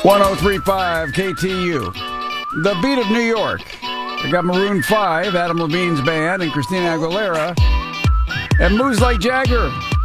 1035 KTU. The Beat of New York. We got Maroon 5, Adam Levine's band, and Christina Aguilera. And Moves Like Jagger.